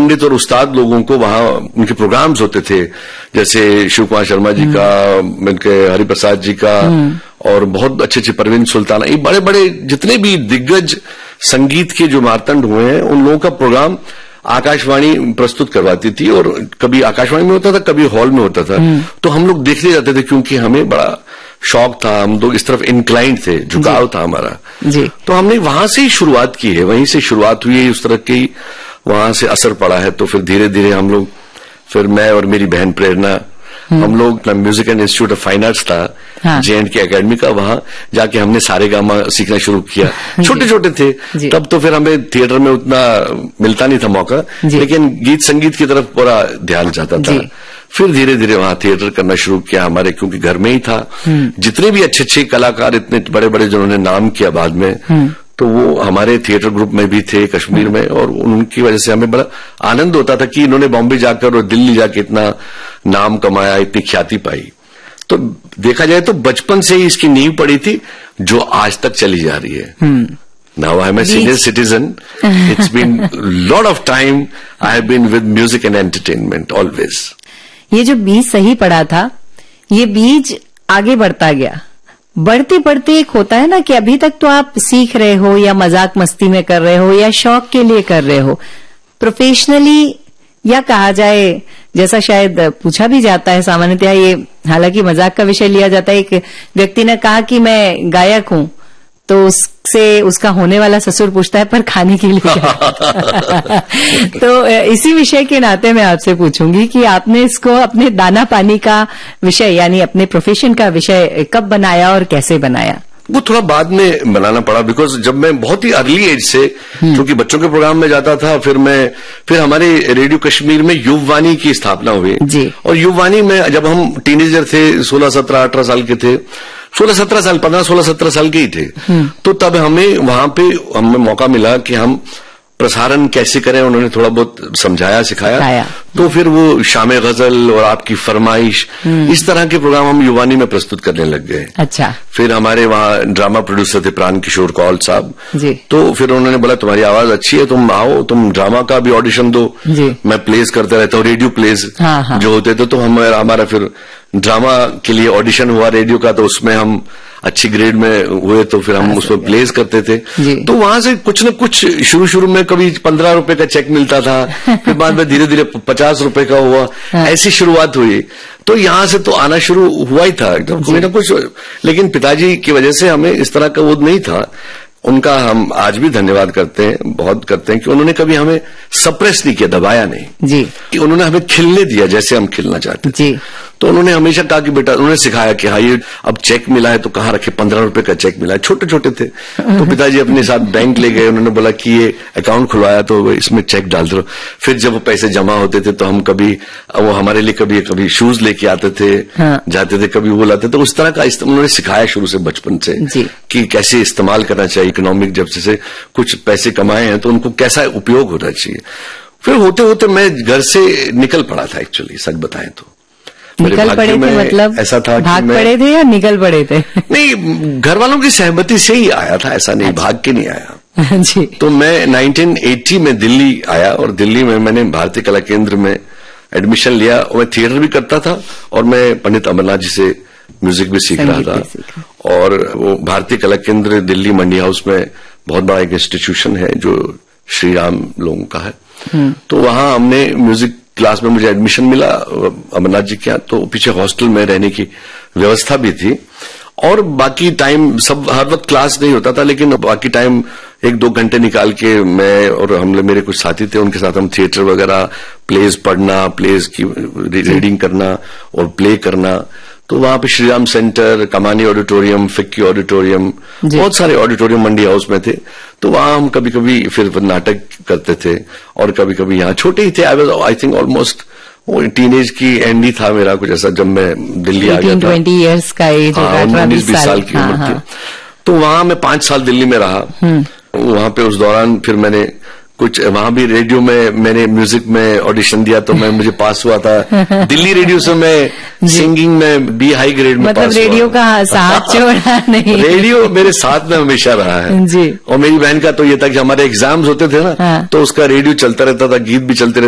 पंडित और उस्ताद लोगों को वहां उनके प्रोग्राम्स होते थे, जैसे शिव कुमार शर्मा जी का, उनके हरिप्रसाद जी का, और बहुत अच्छे अच्छे परवीन सुल्ताना, ये बड़े बड़े जितने भी दिग्गज संगीत के जो मार्तंड हुए हैं उन लोगों का प्रोग्राम आकाशवाणी प्रस्तुत करवाती थी, और कभी आकाशवाणी में होता था, कभी हॉल में होता था। तो हम लोग देखने जाते थे, क्योंकि हमें बड़ा शौक था, हम लोग इस तरफ इंक्लाइंड थे, झुकाव था हमारा जी। तो हमने वहां से ही शुरुआत की है, वहीं से शुरुआत हुई है, उस तरह की वहां से असर पड़ा है। तो फिर धीरे धीरे हम लोग, फिर मैं और मेरी बहन प्रेरणा, हम लोग अपना music and institute of fine arts था, J&K एकेडमी का, वहां जाके हमने सारेगामा सीखना शुरू किया। छोटे छोटे थे तब, तो फिर हमें थिएटर में उतना मिलता नहीं था मौका, लेकिन गीत संगीत की तरफ पूरा ध्यान जाता था। फिर धीरे धीरे वहां थिएटर करना शुरू किया हमारे, क्योंकि घर में ही था। जितने भी अच्छे अच्छे कलाकार, इतने बड़े बड़े जिन्होंने नाम किया बाद में, तो वो हमारे थिएटर ग्रुप में भी थे कश्मीर में, और उनकी वजह से हमें बड़ा आनंद होता था कि इन्होंने बॉम्बे जाकर और दिल्ली जाकर इतना नाम कमाया, इतनी ख्याति पाई। तो देखा जाए तो बचपन से ही इसकी नींव पड़ी थी, जो आज तक चली जा रही है। Now I am a senior citizen. It's been lot of time I have been with music and entertainment always. ये जो बीज सही पड़ा था, ये बीज आगे बढ़ता गया। बढ़ते बढ़ते एक होता है ना कि अभी तक तो आप सीख रहे हो, या मजाक मस्ती में कर रहे हो, या शौक के लिए कर रहे हो। प्रोफेशनली, या कहा जाए, जैसा शायद पूछा भी जाता है सामान्यतः, ये हालांकि मजाक का विषय लिया जाता है, एक व्यक्ति ने कहा कि मैं गायक हूं, तो उससे उसका होने वाला ससुर पूछता है पर खाने के लिए क्या? तो इसी विषय के नाते मैं आपसे पूछूंगी कि आपने इसको अपने दाना पानी का विषय, यानी अपने प्रोफेशन का विषय कब बनाया और कैसे बनाया? वो थोड़ा बाद में बनाना पड़ा, बिकॉज जब मैं बहुत ही अर्ली एज से, क्योंकि बच्चों के प्रोग्राम में जाता था, फिर हमारे रेडियो कश्मीर में युववाणी की स्थापना हुई जी। और युववाणी में जब हम टीनेजर थे, 16, 17, 18 साल के थे, 16-17 साल, 15-16-17 साल के ही थे, तो तब हमें वहां पे हमें मौका मिला कि हम प्रसारण कैसे करें, उन्होंने थोड़ा बहुत समझाया, सिखाया। तो फिर वो शाम गजल और आपकी फरमाइश, इस तरह के प्रोग्राम हम युवानी में प्रस्तुत करने लग गए। अच्छा। फिर हमारे वहाँ ड्रामा प्रोड्यूसर थे प्राण किशोर कौल साहब जी। तो फिर उन्होंने बोला तुम्हारी आवाज अच्छी है, तुम आओ, तुम ड्रामा का भी ऑडिशन दो जी। मैं प्लेस करते रहता हूँ, रेडियो प्लेस जो होते थे, तो हमारा फिर ड्रामा के लिए ऑडिशन हुआ रेडियो का, तो उसमें हम अच्छी ग्रेड में हुए, तो फिर हम उसमें प्लेस करते थे। तो वहां से कुछ न कुछ शुरू में कभी 15 रुपए का चेक मिलता था, फिर बाद में धीरे धीरे 50 रुपए का हुआ, ऐसी शुरुआत हुई। तो यहां से तो आना शुरू हुआ ही था कोई ना कुछ, लेकिन पिताजी की वजह से हमें इस तरह का वो नहीं था। उनका हम आज भी धन्यवाद करते हैं, बहुत करते हैं, कि उन्होंने कभी हमें सप्रेस नहीं किया, दबाया नहीं जी, कि उन्होंने हमें खिलने दिया जैसे हम खिलना चाहते जी। तो उन्होंने हमेशा कहा कि बेटा, उन्होंने सिखाया कि हाँ ये अब चेक मिला है तो कहाँ रखे, 15 रुपए का चेक मिला है, छोटे छोटे थे। तो पिताजी अपने साथ बैंक ले गए, उन्होंने बोला कि ये अकाउंट खुलवाया तो इसमें चेक डाल दो। फिर जब वो पैसे जमा होते थे तो हम कभी वो हमारे लिए कभी शूज लेके आते थे, जाते थे, कभी वो लाते। तो उस तरह का उन्होंने सिखाया शुरू से, बचपन से, कि कैसे इस्तेमाल करना चाहिए इकोनॉमिक, जब से कुछ पैसे कमाए हैं तो उनको कैसा उपयोग होना चाहिए। फिर होते होते मैं घर से निकल पड़ा था, एक्चुअली सच बताएं तो। निकल पड़े थे मतलब ऐसा था, भाग पड़े थे या निकल पड़े थे? नहीं, घर वालों की सहमति से ही आया था, ऐसा नहीं भाग के नहीं आया जी। तो मैं 1980 में दिल्ली आया, और दिल्ली में मैंने भारतीय कला केंद्र में एडमिशन लिया। मैं थिएटर भी करता था और मैं पंडित अमरनाथ जी से म्यूजिक भी सीख रहा था। और वो भारतीय कला केंद्र दिल्ली मंडी हाउस में बहुत बड़ा एक इंस्टीट्यूशन है जो श्री राम लोगों का है। तो वहां हमने म्यूजिक क्लास में मुझे एडमिशन मिला अमरनाथ जी के यहाँ। तो पीछे हॉस्टल में रहने की व्यवस्था भी थी, और बाकी टाइम सब हर वक्त क्लास नहीं होता था, लेकिन बाकी टाइम 1-2 घंटे निकाल के मैं और मेरे कुछ साथी थे, उनके साथ हम थिएटर वगैरह, प्लेज पढ़ना, प्लेज की रीडिंग करना और प्ले करना। तो वहां पे श्रीराम सेंटर, कमानी ऑडिटोरियम, फिक्की ऑडिटोरियम, बहुत सारे ऑडिटोरियम मंडी हाउस में थे। तो वहां हम कभी कभी फिर नाटक करते थे, और कभी कभी यहाँ छोटे ही थे। आई थिंक ऑलमोस्ट वो टीनेज की एंड ही था मेरा, कुछ ऐसा, जब मैं दिल्ली आ गया था। 20 ईयर्स का एज, 19-20 साल की उम्र थी। तो वहां मैं 5 साल दिल्ली में रहा। वहां पे उस दौरान फिर मैंने कुछ, वहां भी रेडियो में मैंने म्यूजिक में ऑडिशन दिया, तो मुझे पास हुआ था। दिल्ली रेडियो से मैं सिंगिंग में B हाई ग्रेड में मतलब पास रेडियो हुआ। का साथ छोड़ा नहीं, रेडियो मेरे साथ में हमेशा रहा है जी। और मेरी बहन का तो ये था कि हमारे एग्जाम्स होते थे ना, तो उसका रेडियो चलता रहता था, गीत भी चलते रहते